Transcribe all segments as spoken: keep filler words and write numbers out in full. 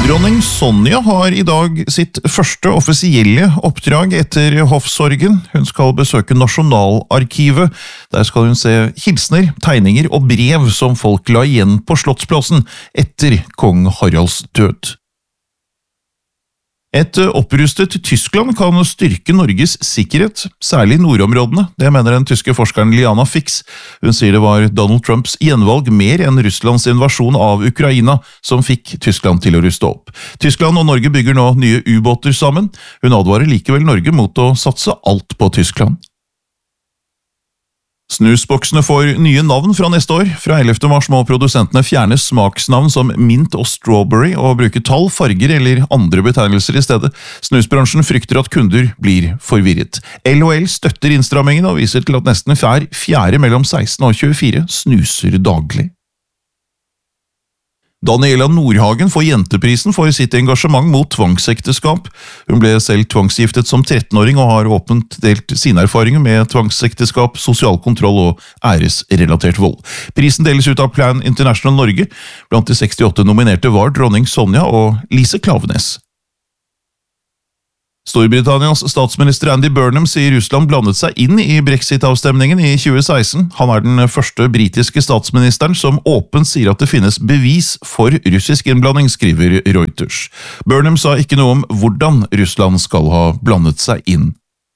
Dronning Sonja har I dag sitt første offisielle oppdrag etter hoffsorgen. Hun skal besøke Nasjonalarkivet. Der skal hun se hilsner, tegninger og brev som folk la igjen på Slottsplassen etter kong Haralds død. Et opprustet Tyskland kan styrke Norges sikkerhet, særlig I nordområdene. Det mener den tyske forskeren Liana Fix. Hun sier det var Donald Trumps gjenvalg mer enn Russlands invasjon av Ukraina som fikk Tyskland til å ruste opp. Tyskland og Norge bygger nå nye ubåter sammen. Hun advarer likevel Norge mot å satse alt på Tyskland. Snusboksene får nye navn fra neste år. Fra ellevte mars må produsentene fjerne smaksnavn som mint og strawberry og bruke tall, farger eller andre betegnelser I stedet. Snusbransjen frykter at kunder blir forvirret. L og L støtter innstrammingen og viser til at nesten hver fjerde mellom seksten og tjuefire snuser daglig. Daniela Nordhagen får jenteprisen for sitt engasjement mot tvangsekteskap. Hun ble selv tvangsgiftet som trettenåring og har åpent delt sine erfaringer med tvangsekteskap, sosial kontroll og æresrelatert vold. Prisen deles ut av Plan International Norge. Blant de sekstiåtte nominerte var dronning Sonja og Lise Klaveness. Storbritannias statsminister Andy Burnham sier Russland blandet seg inn I Brexit-avstemningen I tjue seksten. Han er den første britiske statsministeren som åpent sier at det finnes bevis for russisk innblanding, skriver Reuters. Burnham sa ikke noe om hvordan Russland skal ha blandet seg inn.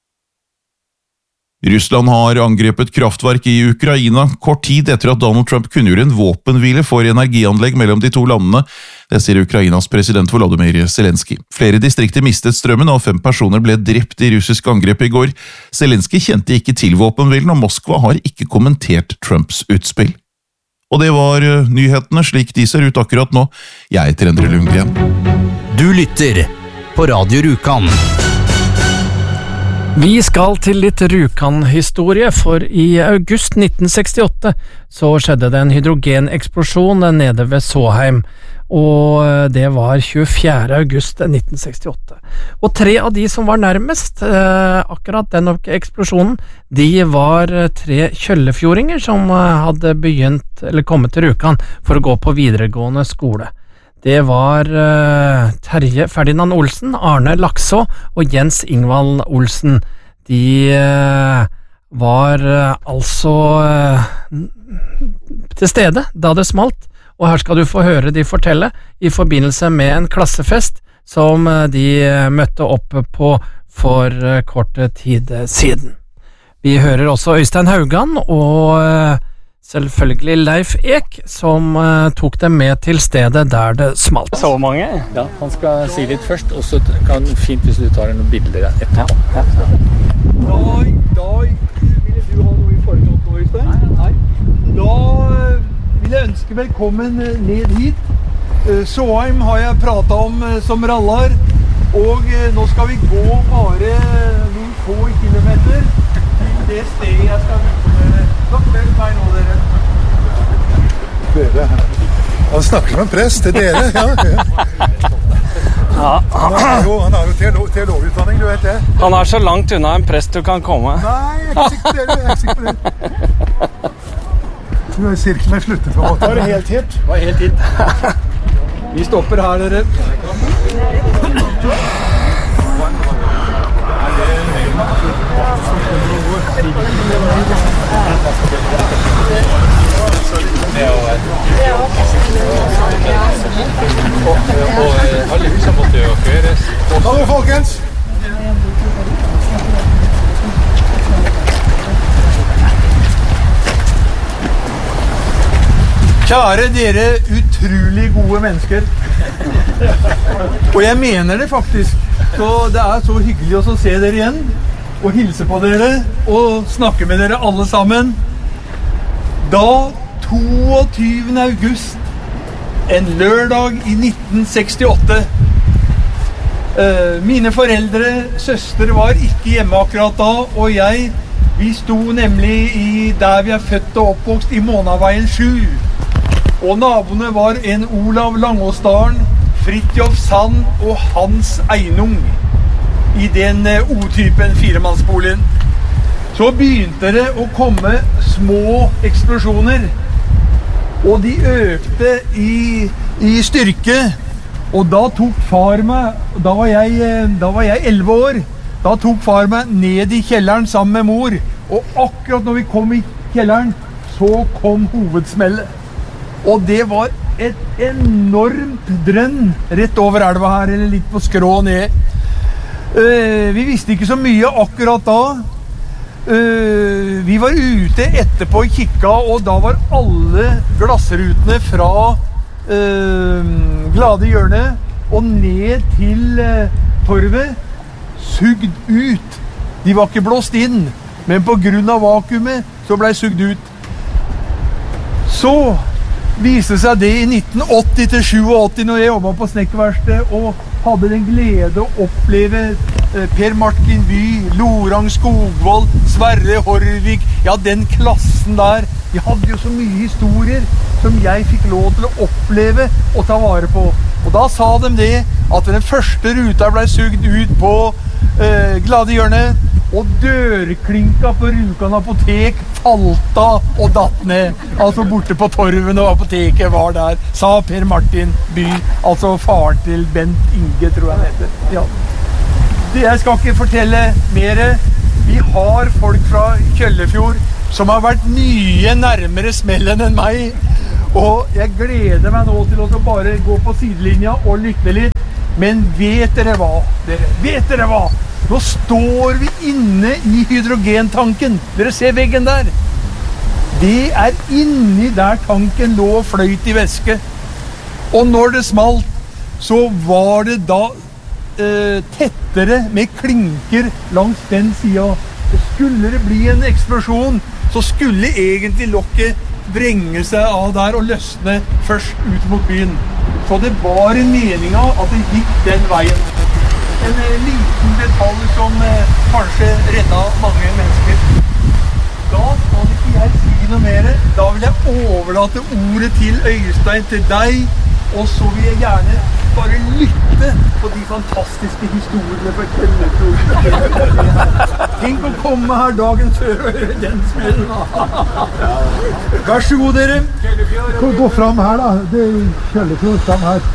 Russland har angrepet kraftverk I Ukraina kort tid etter at Donald Trump kunngjorde en våpenhvile for energianlegg mellom de to landene. Det sier Ukrainas president Volodymyr Zelensky. Flere distrikter mistet strømmen, og fem personer ble drept I russisk angrep I går. Zelensky kjente ikke til våpenhvilen, og Moskva har ikke kommentert Trumps utspill. Og det var nyhetene slik de ser ut akkurat nå. Jeg heter Endre Lundgren. Du lytter på Radio Rjukan. Vi skal til litt Rjukan-historie, for I august nitten sekstiåtte så skjedde det en hydrogeneksplosjon nede ved Såheim, og det var tjuefjerde august nitten sekstiåtte. Og tre av de som var nærmest eh, akkurat den eksplosjonen, de var tre kjøllefjordinger som hadde begynt, eller kommet til Rjukan for å gå på videregående skole. Det var uh, Terje Ferdinand Olsen, Arne Lakså og Jens Ingvald Olsen. De uh, var uh, altså uh, til stede da det smalt, og her skal du få høre de fortelle I forbindelse med en klassefest som uh, de møtte opp på for uh, kort tid siden. Vi hører også Øystein Haugan og uh, selvfølgelig Leif Ek, som uh, tok dem med til stedet der det smalt. Så mange? Ja, han skal si litt først, og så kan det fint hvis du tar noen bilder etterpå. Ja, ja. Da, da vil du ha noe I forkant nå, Øystein? Nei, nei. Da vil jeg ønske velkommen ned hit. Såheim har jeg pratet om som rallar, og nå skal vi gå bare noen få kilometer til det stedet jeg skal vise. Så følg meg nå, dere. Dere, han snakker som en prest til dere, ja. Ja. Han er jo, han er jo teolo- teologutdanning, du vet det. Han er så langt unna en prest du kan komme. Nei, jeg er ikke sikker på det, jeg er ikke sikker på det. Du er sirkelen slutter på en måte. Var det helt hit? Det var helt hit. Vi stopper her, dere. Hallo, folkens! Kjære dere utrolig gode mennesker. Og jeg mener det faktisk. Så det er så hyggelig å se dere igjen, og hilse på dere, og snakke med dere alle sammen. Da toogtyvende august, en lørdag I nitten sekstiåtte, uh, mine foreldre, søster var ikke hjemme akkurat da, og jeg, vi sto nemlig I der vi er født og oppvokst I Månaveien sju. Og naboene var en Olav Langåsdalen, Fridtjof Sand og Hans Einung I den O-typen firemannsboligen. Så begynte det å komme små eksplosjoner, og de økte I, I styrke, Og da tok far meg, da var jeg, da var jeg elleve år, da tok far meg ned i kjelleren sammen med mor, og akkurat når vi kom i kjelleren, så kom hovedsmellet. Og det var et enormt drønn rett over elva her, eller litt på skrå ned. Uh, vi visste ikke så mye akkurat da. Uh, vi var ute etterpå og kikka, og da var alle glassrutene fra uh, Glade Hjørne og ned til uh, torvet sugd ut. De var ikke blåst inn, men på grunn av vakuumet så ble sugd ut. Så viste seg det i nitten åtti til sjuogåtti når jeg jobbet på snekkerverksted og hadde den glede å oppleve eh, Per Martin By, Lorang Skogvold, Sverre Horvik, ja den klassen der. De hadde jo så mye historier som jeg fikk lov til å oppleve og ta vare på. Og da sa de det at den første ruta ble sugd ut på eh, Glade Hjørne, og dørklinka på Rjukan apotek falt av og datt ned. Altså borte på torven og apoteket var der, sa Per Martin By, altså faren til Bent Inge, tror jeg han heter. Ja. Det jeg skal ikke fortelle mer. Vi har folk fra Kjøllefjord som har vært mye nærmere smellen enn meg, og jeg gleder meg nå til å bare gå på sidelinja og lytte litt. Men vet dere hva? Dere, vet dere hva? Nå står vi inne i hydrogentanken. Dere ser veggen der. Det er inni der tanken lå og fløyt i væske. Og når det smalt, så var det da eh, tettere med klinker langs den siden. Skulle det bli en eksplosjon, så skulle egentlig lokket vrenge seg av der og løsne først ut mot byen. Så det var en mening av at det gikk den veien. En eh, liten detalj som eh, kanskje reddet mange mennesker. Da skal ikke jeg si noe mer. Da vil jeg overlate ordet til Øystein, til deg, og så vil jeg gjerne bare lytte på de fantastiske historiene fra Kjøllefjord. Tenk å komme her dagen før og høre den smellen. Vær så god, dere. Gå, gå fram her da, det er Kjøllefjord, fram her.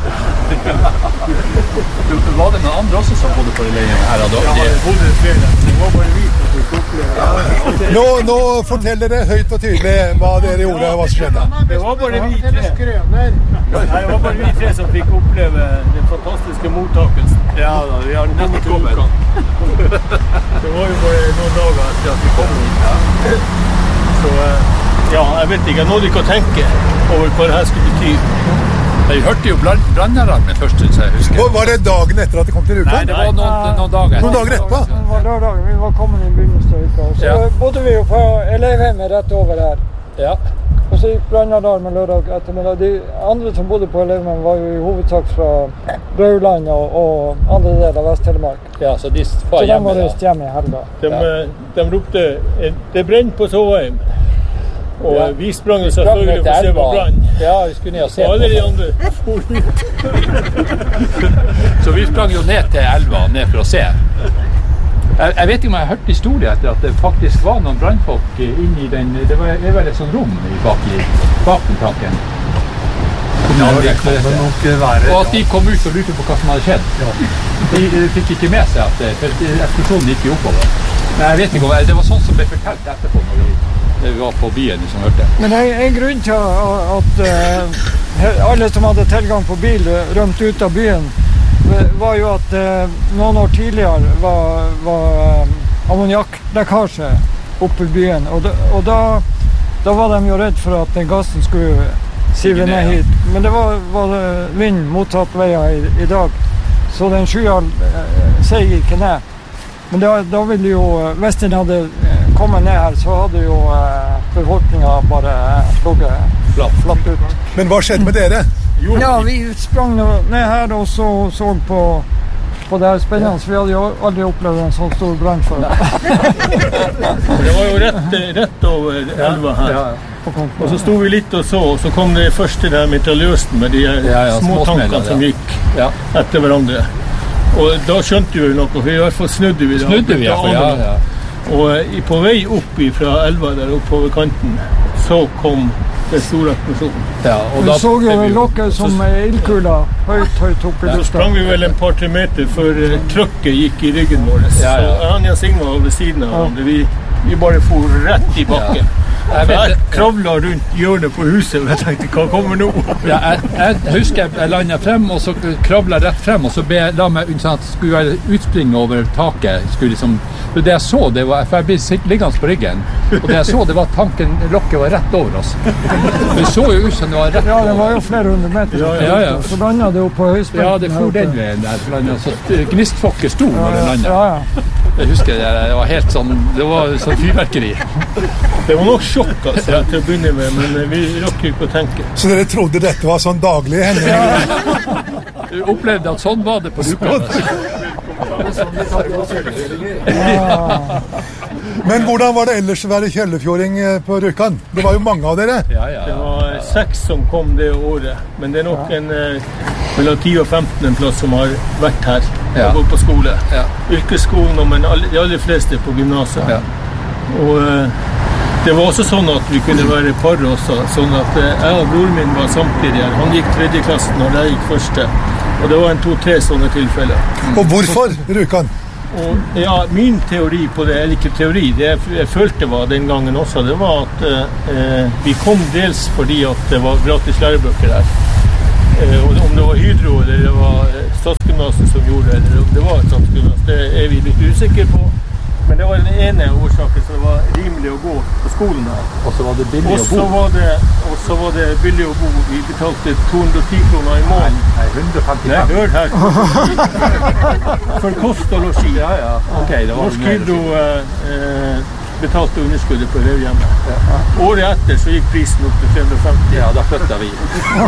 Var det noen andre også som bodde på det leien her? Da? Ja, det bodde flere. Det var bare vi som fikk oppleve. Nå, nå forteller dere høyt og tydelig hva dere gjorde og hva som skjedde. Det var bare vi tre. Nei, det var bare vi tre som fikk oppleve den fantastiske mottakelsen. Ja da, vi har nettopp kommet. Det var jo bare noen dager etter at vi kom hit. Så ja, jeg vet ikke, jeg nådde ikke å tenke over hva det her skulle bety. Jeg hørte jo brannalarmen først, synes jeg husker. Var det dagen etter at de kom til Rjukan? Nei, det var noen, noen dager etter. Noen dager etterpå? Det var lørdag, vi var kommet i begynnelsen av uka. Så ja. Bodde vi jo på elevhjemmet rett over her. Ja. Og så gikk brannalarmen lørdag ettermiddag. De andre som bodde på elevhjemmet var jo i hovedsak fra Rauland og, og andre deler av Vest-Telemark. Ja, så de var så hjemme. Så de var reist hjemme i helga. De, ja. de ropte, det brenner på Såheim. Og ja. Vi sprang jo selvfølgelig for å se på brann. Ja, vi skulle ned og se på. Alle de andre for Så vi sprang jo ned til elva, ned for å se. Jeg, jeg vet ikke om jeg har hørt historie etter at det faktisk var noen brannfolk inni den, det var, det var et sånt rom bak, i, bak den tanken. Ja, det kan det nok være. Og at de kom ut og lurte på hva som hadde skjedd. Ja. De, de fikk ikke med seg at eksplosjonen gikk jo oppover. Men jeg vet ikke om det var sånn som ble fortalt etterpå når vi, når vi var på byen som hørte. Men en, en grunn til at uh, alle som hadde tilgang på bil rømte ut av byen, var jo at uh, noen år tidligere var, var uh, ammoniakklekkasje oppe i byen. Og, da, og da, da var de jo redd for at den gassen skulle sive ned hit. Men det var, var det vind motsatt veier i, i dag, så den skya uh, seg ikke ned. Men da, da ville jo, hvis den hadde kommet ned her, så hadde jo uh, befolkningen bare slugget flatt, flatt ut. Men hva skjedde med dere? Jo. Ja, vi sprang ned her og så, så på, på det her spennende. Vi hadde jo aldri opplevd en sånn stor brann før. Det var jo rett, rett over elva her. Ja, ja. Og så stod vi litt og så, og så kom det først til det her metalljøsten med de her ja, ja, små tankene som gikk ja. Etter hverandre. Og da skjønte vi noe, for i hvert fall snudde vi da. Snudde vi, ja, ja, ja. Og på vei opp fra elva der oppe over kanten, så kom den store eksplosjonen. Ja, og Du da så jo lokket som ildkula høyt, høyt opp i Så sprang vi lufta. vel en par-tre meter før uh, trøkket gikk i ryggen vår. Ja, ja. Så han og Sigmar var ved siden av hverandre. Vi, vi bare for rett i bakken. Jeg Så vet jeg det. kravla rundt hjørnet på huset, og jeg tenkte, hva kommer nå? Ja, jeg, jeg husker jeg, jeg landet frem, og så kravlet jeg rett frem, og så be, la meg sånn at skulle være utspring over taket. Skulle liksom, det jeg så, det var, for jeg ble sitt- liggende på ryggen, og det jeg så, det var at tanken, lokket var rett over oss. Det så jo ut som det var rett Ja, det over. var jo flere hundre meter. Ja, ja, ja. Så landet det jo på høyspenten. Ja, det her for oppe. den veien der, for landet, så gnistfokket sto når det landet. Ja, ja. Jeg husker det, det var helt sånn, det var sånn fyrverkeri. Det var nok sjokk altså, til å begynne med, men uh, vi rakk ikke å tenke. Så dere trodde dette var sånn daglig hendelse? Jeg opplevde at sånn var det på Rjukan. Men hvordan var det ellers å være kjøllefjording eh, på Rjukan? Det var jo mange av dere. Ja, ja, Det ja. var uh, seks som kom det året, men det er nok en uh, mellom ti og femten en plass som har vært her og Ja. gått på skole. Ja. Yrkesskolen, men alle, de aller fleste på gymnaset. Ja. Og uh, det var også sånn at vi kunne være par også, sånn at uh, jeg og broren min var samtidig her. Han gikk tredje klassen og jeg gikk første. Og det var en to-tre sånne tilfeller. Og hvorfor Rjukan? Og ja, min teori på det, eller ikke teori, det jeg, jeg følte var den gangen også, det var at eh, vi kom dels fordi at det var gratis lærebøker der. Eh, og om det var Hydro eller det var eh, Statsgymnaset som gjorde det, eller om det var Statsgymnaset, det er vi litt usikre på. Men det var den ene årsaken, så det var rimelig å gå på skolen her. Og så var det billig Og å så bo. var det, og så var det billig å bo. Vi betalte to hundre og ti kroner i måneden. Nei, hundre og femtifem. Nei, hør her. For kost og losji. Ja, ja. Ok, det var Norsk mer. Hydro eh, eh, betalte underskuddet på elevhjemmet. Året etter så gikk prisen opp til tre hundre og femti. Ja, da flyttet vi.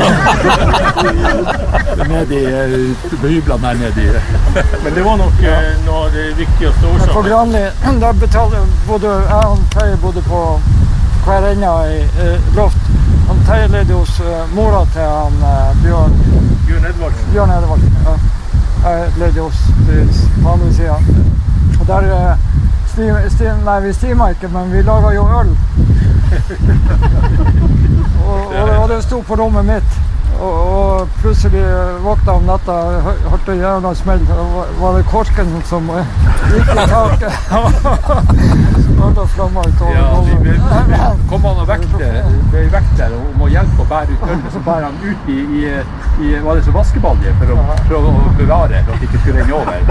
Ned i uh, hyblene her nede i. Men det var nok eh, noe av det viktigste På årsaken. Granli, der betalte både jeg og Terje bodde på hver ende i eh, loft. Han Terje ledde hos eh, mora til han eh, Bjørn, Bjørn Edvardsen. Bjørn Edvardsen. Ja. Jeg ledde hos til på andre siden. Og der eh, stim, stim, nei, vi stima ikke, men vi laget jo øl. og, og, og det sto på rommet mitt. Og, og plutselig våkna om natta, hø- hørte jævla smell. Da var- var det korken som eh, gikk i taket. Startet flammer ut over Ja, vi, vi, gulvet. vi kom han og vekte, ble vekter om å hjelpe å bære ut øl, så bærer han ut i, i, i var det så vaskebalje for å prøve å bevare, for at det ikke skulle renne over.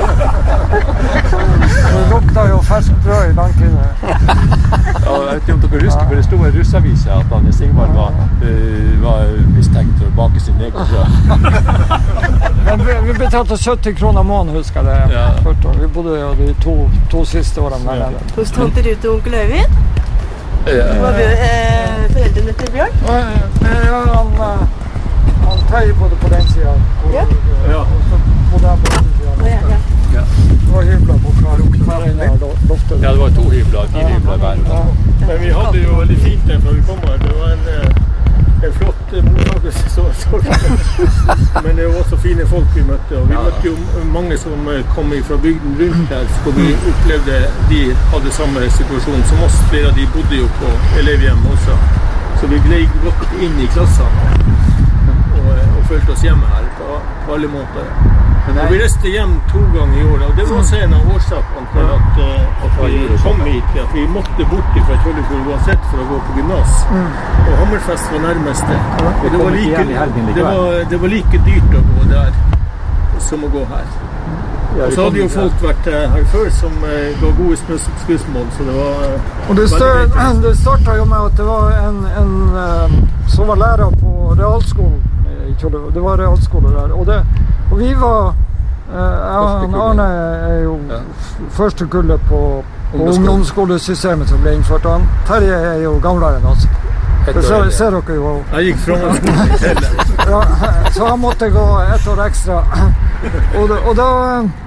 Det lukta jo ferskt brød i langtiden. Ja, jeg vet ikke om dere husker, for det sto en russavise at han Sigmar var, uh, var mistenkt for å bake sin egen brød. Men vi, vi betalte sytti kroner måneden, husker jeg det. Ja. Først, og vi bodde jo de to, to siste årene der nede. Hos tante Ruth og onkel Øyvind. Det var Bjør- eh, foreldrene til Bjørn. Og, eh, Ja, han, eh, han Terje bodde på den siden. Og, Ja. Ja. og så bodde jeg på den siden. Å, ja, ja. Det var hybler på hver, hver ende av lo- loftet. Ja, det var to hybler, fire hybler hver. Ja. Men vi hadde jo veldig fint der før vi kom her. Det var en, eh, en flott eh, mottakelse. så- så- Men det var også fine folk vi møtte. Og vi møtte jo mange som eh, kom fra bygden rundt her. Så vi opplevde de hadde samme situasjon som oss. Flere av de bodde jo på elevhjem også. Så vi gled godt inn i klassene og, og følte oss hjemme her på, på alle måter. Og vi reiste hjem to ganger i året, og det var også en av årsakene til at, eh, at vi kom hit. At vi måtte bort fra Kjøllefjord uansett for å gå på gymnas. Og Hammerfest var nærmeste. Og det var, like, det, var, det var like dyrt å gå der som å gå her. Og så hadde jo folk vært eh, her før som eh, ga gode spus- skussmål, så det var eh, Og det, veldig stør, greit. det startet jo med at det var en, en eh, som var lærer på realskolen i Kjøllefjord. Det var realskole der. Og, det, og vi var eh, jeg og Arne er jo f- første kullet på, på ungdomsskolesystemet som ble innført. Han Terje er jo gamlere enn oss. Det ser, ser dere jo. Jeg gikk fra meg skolen i Telle. Ja, så han måtte gå ett år ekstra. Og, da- og da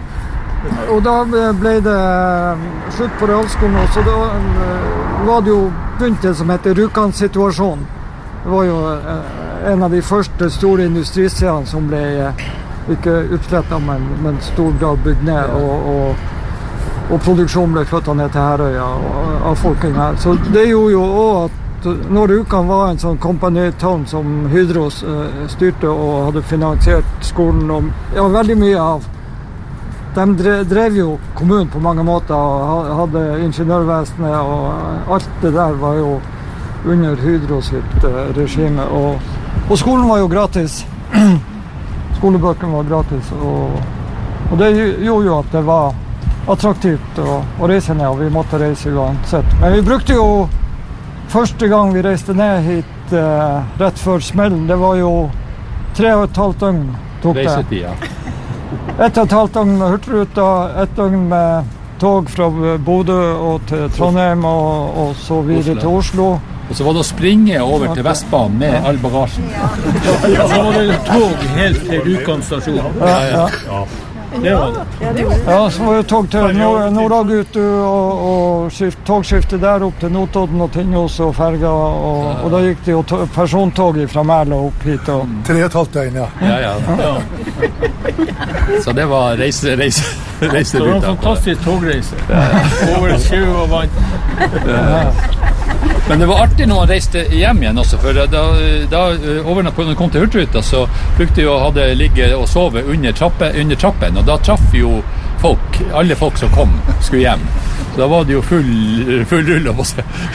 og da ble det slutt på realskolen, og så da eh, var det jo begynt det som heter Rjukan-situasjonen. Det var jo eh, en av de første store industriseriene som ble eh, ikke utslettet, men, men stor grad bygd ned, og, og, og produksjonen ble flyttet ned til Herøya av folkene her. Så det gjorde jo også at at når Rjukan var en sånn kompanitorm som Hydro uh, styrte og hadde finansiert skolen, og ja, veldig mye av. De drev, drev jo kommunen på mange måter, og hadde ingeniørvesenet, og alt det der var jo under Hydro sitt uh, regime, og, og skolen var jo gratis. Skolebøkene var gratis, og, og det gjorde jo at det var attraktivt å, å reise ned, og vi måtte reise uansett. Men vi brukte jo første gang vi reiste ned hit eh, rett før smellen, det var jo tre og et halvt døgn tok det. Reisetid, ja. Et og et halvt døgn med hurtigruta, et døgn med tog fra Bodø og til Trondheim, og, og så videre Oslo. til Oslo. Og så var det å springe over til Vestbanen med all bagasjen. Ja, så var det tog helt til Rjukan stasjon. Ja, ja. ja. Det var det. Ja, så var det tog til Nord- Nordagutu og, og skift, togskifte der opp til Notodden og Tinnos og Ferga, og, ja. og da gikk det jo to- persontog fra Mæla opp hit. Og... Tre og et halvt døgn, ja. Ja, ja. ja. Så det var reise, reise, reise. Det var en fantastisk togreise. Ja. Over sjø og vann. Ja. Men det var artig når man reiste hjem igjen også, for da, da overnatt på når man kom til Hurtigruta, så brukte vi å ha det ligge og sove under, trappe, under trappen, og da traff jo folk, alle folk som kom, skulle hjem. Så da var det jo full, full rull av oss.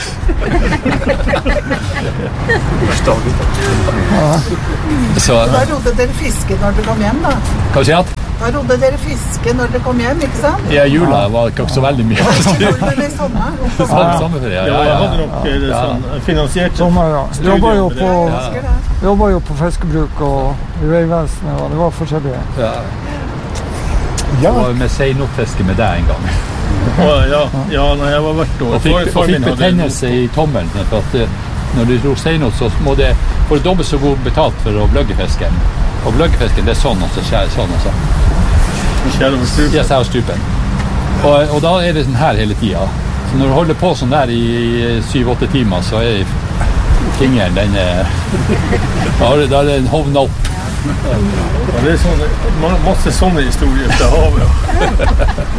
Så da rodde dere fiske når dere kom hjem, da? Hva sier jeg? Da rodde dere fiske når dere kom hjem, ikke sant? Ja, jula var ikke så veldig mye. Gjorde dere sommer? Sommerferie, ja, ja, ja. Jeg hadde nok det sånn finansiert. Sommer, ja. Jobba jo på, jobba jo på fiskebruk og i Veivesenet, og det var forskjellige. Ja. Jeg var med seinotfiske med deg en gang. Ja, ja, når jeg var hvert år. Og fikk, og fikk betennelse i tommelen, for at når du dro seinot, så må det få dobbelt så god betalt for å bløgge fisken. Og bløggefisken, det er sånn, og så skjærer sånn, og så. Skjærer over stupen? Ja, skjærer over stupen. Og, og da er det sånn her hele tiden. Så når du holder på sånn der i syv-åtte timer, så er fingeren, den er, da er den hovnet opp. Ja, det er sånn, masse sånne historier fra havet.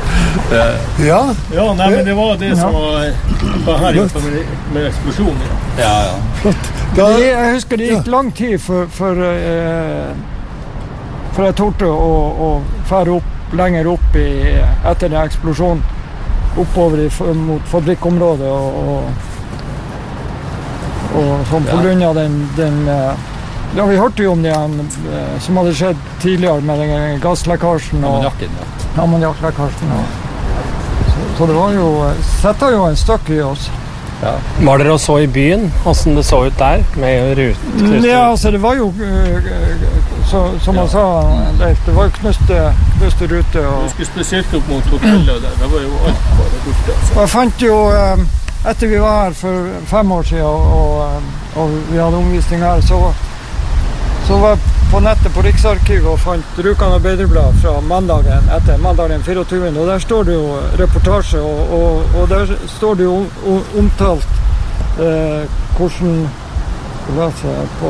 Ja? Ja, nei, men det var det som var, var her med, med eksplosjonen. Ja, ja. Flott. Da, jeg husker det gikk lang tid for, for, eh, for jeg torde å, å fære opp, lenger opp i, etter den eksplosjonen, oppover i, mot fabrikkområdet, og, og, og sånn på grunn av den, den ja, vi hørte jo om det eh, som hadde skjedd tidligere med den gasslekkasjen og ammoniakklekkasjen. Så, så det var jo, setter jo en støkk i oss. Ja. Var dere også i byen, hvordan det så ut der, med rute? Ja, altså det var jo, så, som man sa, Leif, det var jo knuste, knuste rute. Og... Vi skulle spesielt opp mot hotellet der, det var jo alt bare borte. Altså. Og jeg fant jo, etter vi var her for fem år siden, og, og, og vi hadde omvisning her, så, så var jeg på nettet på Riksarkivet og fant Rjukan Arbeiderblad fra mandagen etter mandagen fireogtyvende, og der står det jo reportasje, og, og, og der står det jo omtalt eh, hvordan, skal jeg se på,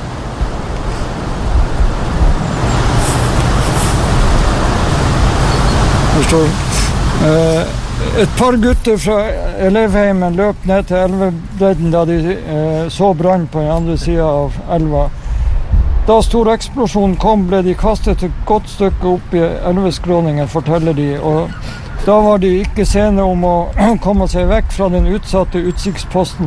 der står eh, et par gutter fra elevheimen løp ned til elvebredden da de eh, så brann på den andre siden av elva. Da stor eksplosjon kom, ble de kastet et godt stykke opp i elveskråningen, forteller de, og da var de ikke sene om å komme seg vekk fra den utsatte utsiktsposten.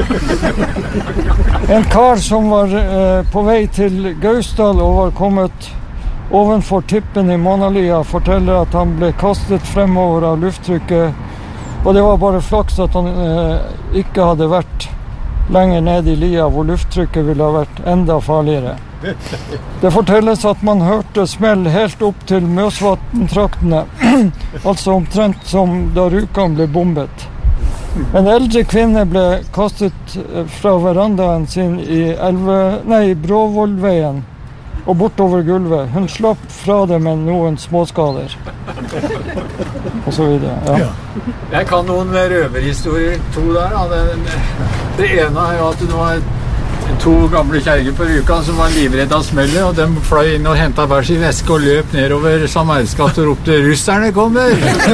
En kar som var eh, på vei til Gausdal og var kommet ovenfor tippen i Månalia, forteller at han ble kastet fremover av lufttrykket, og det var bare flaks at han eh, ikke hadde vært lenger ned i lia, hvor lufttrykket ville ha vært enda farligere. Det fortelles at man hørte smell helt opp til Mjøsvatn-traktene, altså omtrent som da Rjukan ble bombet. En eldre kvinne ble kastet fra verandaen sin i elve, nei, Bråvollveien og bortover gulvet. Hun slapp fra det med noen småskader. Og så videre, ja. Jeg kan noen røverhistorier, to der. Det, det ene er jo at det var to gamle kjerringer på Rjukan som var livredde av smellet, og de fløy inn og hentet hver sin veske og løp nedover Samarbeidsgata og ropte «Russerne kommer!»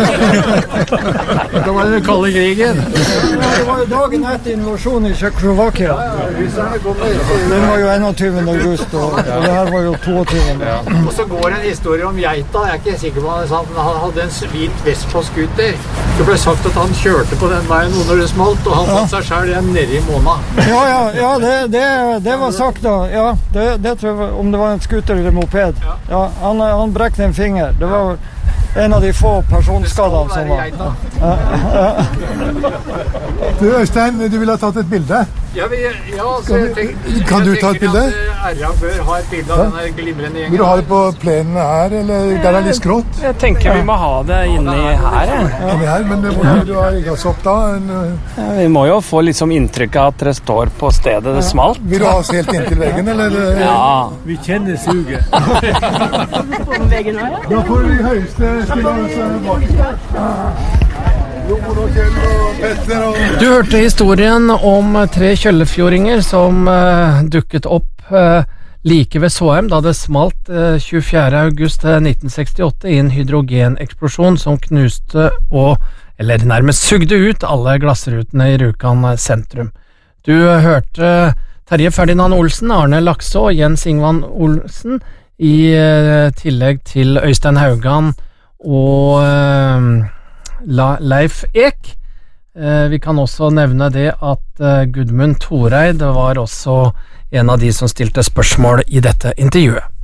Det var den kalde krigen. Ja, det var jo dagen etter invasjonen i Tsjekkoslovakia. Ja, russerne kommer. Den var jo enogtyvende august, og, og det her var jo toogtyvende. Ja. Og så går en historie om geita. Jeg er ikke sikker på at han hadde en hvit vest på skuter. Det ble sagt at han kjørte på den veien når det smalt, og han fant seg selv igjen nede i måneden. Ja, ja, ja det, det, det var sagt da. Ja, det, det tror jeg, om det var en skuter eller moped. Ja, han, han brekte en finger. Det var en av de få personskadene som var. Ja, ja. Du, Øystein, du ville ha tatt et bilde? Ja, vi, ja så jeg tenker, kan du ta et bilde? R A bør ha et bilde av denne glimrende gjengen. Vil du ha det på plenen her, eller der er litt skrått? Jeg tenker vi må ha det inni her. Ja. Inni her, men hvordan vil du ha rigget oss opp da? En, ja, vi må jo få liksom inntrykk av at det står på stedet det smalt. Vil du ha oss helt inntil veggen, eller? Ja. Vi kjenner suget. Da får vi høyeste spille oss bak. Du hørte historien om tre kjøllefjordinger som uh, dukket opp uh, like ved Såheim da det smalt uh, tjuefjerde august nitten sekstiåtte i en hydrogeneksplosjon som knuste og, eller nærmest sugde ut alle glassrutene i Rjukan sentrum. Du uh, hørte Terje Ferdinand Olsen, Arne Lakså og Jens Ingvan Olsen i uh, tillegg til Øystein Haugan og uh, Leif Ek. Eh, vi kan også nevne det at eh, Gudmund Thoreid var også en av de som stilte spørsmål i dette intervjuet.